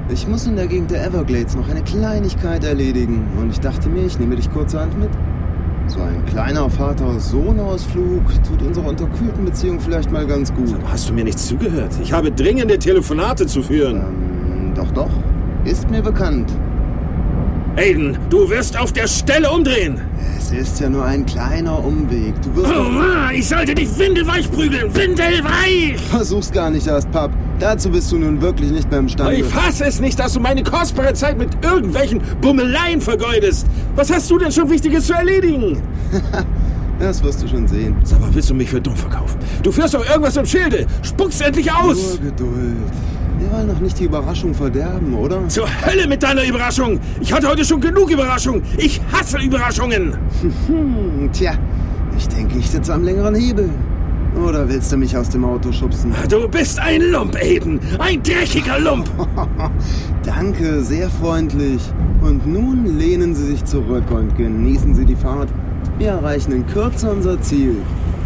Ich muss in der Gegend der Everglades noch eine Kleinigkeit erledigen. Und ich dachte mir, ich nehme dich kurzerhand mit. So ein kleiner Vater-Sohn-Ausflug tut unserer unterkühlten Beziehung vielleicht mal ganz gut. Aber hast du mir nicht zugehört? Ich habe dringende Telefonate zu führen. Doch. Ist mir bekannt. Aiden, du wirst auf der Stelle umdrehen. Es ist ja nur ein kleiner Umweg. Du wirst... Oh Mann, ich sollte dich windelweich prügeln. Windelweich! Versuch's gar nicht erst, Papp. Dazu bist du nun wirklich nicht mehr imstande. Ich fasse es nicht, dass du meine kostbare Zeit mit irgendwelchen Bummeleien vergeudest. Was hast du denn schon Wichtiges zu erledigen? Das wirst du schon sehen. Sag mal, willst du mich für dumm verkaufen? Du führst doch irgendwas im Schilde. Spuck's endlich aus! Nur Geduld. Wir wollen doch nicht die Überraschung verderben, oder? Zur Hölle mit deiner Überraschung! Ich hatte heute schon genug Überraschungen. Ich hasse Überraschungen. Tja, ich denke, ich sitze am längeren Hebel. Oder willst du mich aus dem Auto schubsen? Du bist ein Lump, Aiden. Ein dreckiger Lump. Danke, sehr freundlich. Und nun lehnen Sie sich zurück und genießen Sie die Fahrt. Wir erreichen in Kürze unser Ziel.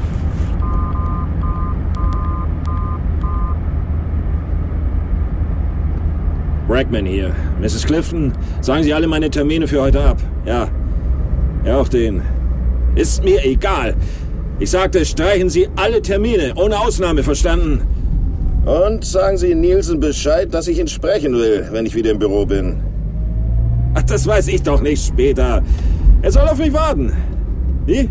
Brackman hier. Mrs. Clifton, sagen Sie alle meine Termine für heute ab. Ja, auch den. Ist mir egal. Ich sagte, streichen Sie alle Termine, ohne Ausnahme, verstanden? Und sagen Sie Nielsen Bescheid, dass ich ihn sprechen will, wenn ich wieder im Büro bin. Ach, das weiß ich doch nicht später. Er soll auf mich warten. Wie?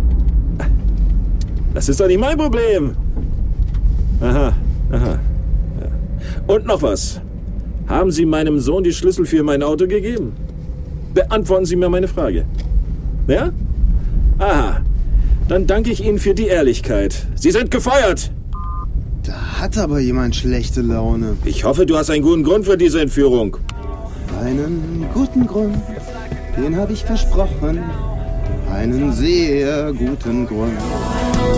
Das ist doch nicht mein Problem. Aha. Ja. Und noch was. Haben Sie meinem Sohn die Schlüssel für mein Auto gegeben? Beantworten Sie mir meine Frage. Ja? Aha. Dann danke ich Ihnen für die Ehrlichkeit. Sie sind gefeuert. Da hat aber jemand schlechte Laune. Ich hoffe, du hast einen guten Grund für diese Entführung. Einen guten Grund, den habe ich versprochen. Einen sehr guten Grund.